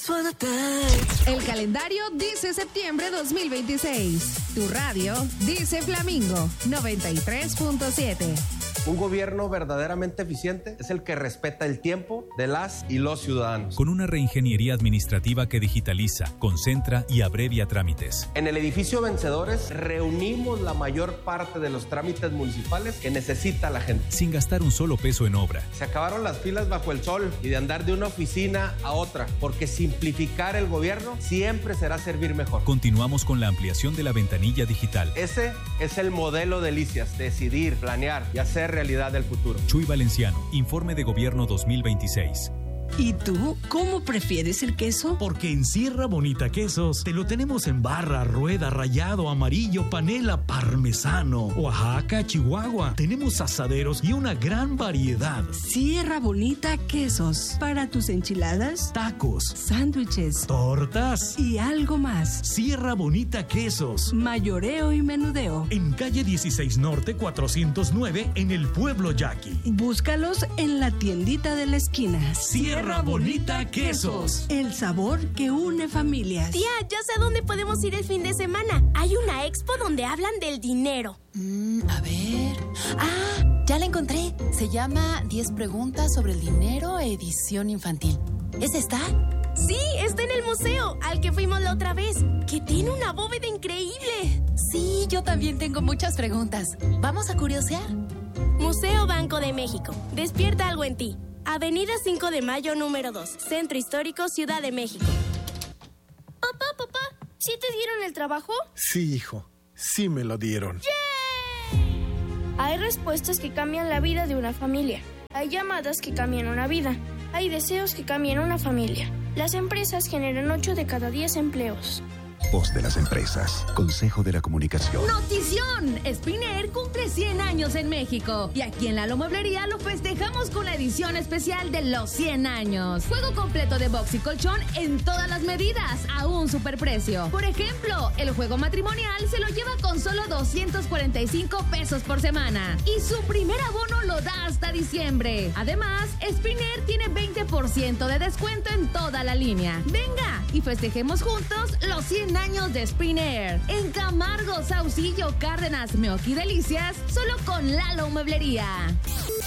El calendario dice septiembre 2026. Tu radio dice Flamingo 93.7. Un gobierno verdaderamente eficiente es el que respeta el tiempo de las y los ciudadanos. Con una reingeniería administrativa que digitaliza, concentra y abrevia trámites. En el edificio Vencedores reunimos la mayor parte de los trámites municipales que necesita la gente. Sin gastar un solo peso en obra. Se acabaron las filas bajo el sol y de andar de una oficina a otra, porque simplificar el gobierno siempre será servir mejor. Continuamos con la ampliación de la ventanilla digital. Ese es el modelo de Licias: decidir, planear y hacer realidad del futuro. Chuy Valenciano, Informe de Gobierno 2026. ¿Y tú cómo prefieres el queso? Porque en Sierra Bonita Quesos te lo tenemos en barra, rueda, rallado, amarillo, panela, parmesano, Oaxaca, Chihuahua. Tenemos asaderos y una gran variedad. Sierra Bonita Quesos. Para tus enchiladas, Tacos, sándwiches, tortas y algo más. Sierra Bonita Quesos. Mayoreo y menudeo. En calle 16 Norte 409 en el Pueblo Yaqui. Búscalos en la tiendita de la esquina. Sierra Bonita Quesos. El sabor que une familias. Tía, ya sé a dónde podemos ir el fin de semana. Hay una expo donde hablan del dinero. A ver. Ah, ya la encontré. Se llama 10 preguntas sobre el dinero, edición infantil. ¿Es esta? Sí, está en el museo al que fuimos la otra vez, que tiene una bóveda increíble. Sí, yo también tengo muchas preguntas. ¿Vamos a curiosear? Museo Banco de México. Despierta algo en ti. Avenida 5 de Mayo, número 2, Centro Histórico, Ciudad de México. Papá, ¿sí te dieron el trabajo? Sí, hijo, sí me lo dieron. ¡Yay! Hay respuestas que cambian la vida de una familia. Hay llamadas que cambian una vida. Hay deseos que cambian una familia. Las empresas generan 8 de cada 10 empleos. Voz de las empresas. Consejo de la Comunicación. ¡Notición! Spinair cumple 100 años en México. Y aquí en Lalo Mueblería lo festejamos con la edición especial de los 100 años. Juego completo de box y colchón en todas las medidas, a un superprecio. Por ejemplo, el juego matrimonial se lo lleva con solo 245 pesos por semana. Y su primer abono lo da hasta diciembre. Además, Spinair tiene 20% de descuento en toda la línea. Venga y festejemos juntos los 100 años de Spinair. En Camargo, Saucillo, Cárdenas, Meoqui, Delicias, solo con Lalo Mueblería.